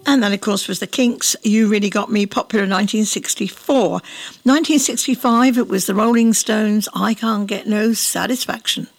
And then, of course, was the Kinks, You Really Got Me, popular in 1964. 1965, it was the Rolling Stones, I Can't Get No Satisfaction.